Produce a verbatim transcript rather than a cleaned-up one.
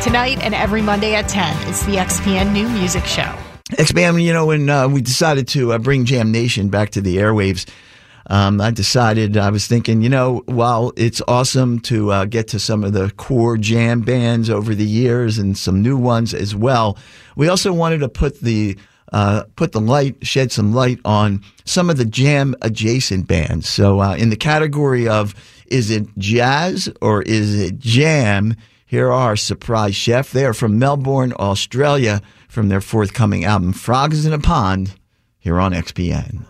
Tonight and every Monday at ten, it's the X P N New Music Show. X P N, you know, when uh, we decided to uh, bring Jam Nation back to the airwaves, um, I decided, I was thinking, you know, while it's awesome to uh, get to some of the core jam bands over the years and some new ones as well, we also wanted to put the uh, put the light, shed some light on some of the jam adjacent bands. So uh, in the category of, is it jazz or is it jam? Here are Surprise Chef. They are from Melbourne, Australia, from their forthcoming album, Frogs in a Pond, here on X P N.